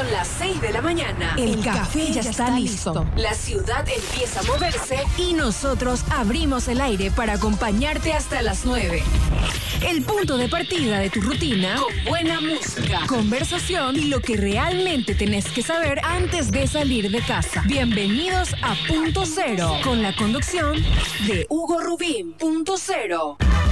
Son las 6 de la mañana. El café ya está listo. La ciudad empieza a moverse Y nosotros abrimos el aire para acompañarte hasta las 9. El punto de partida de tu rutina, con buena música, conversación y lo que realmente tenés que saber antes de salir de casa. Bienvenidos a Punto Cero, con la conducción de Hugo Rubín. Punto Cero.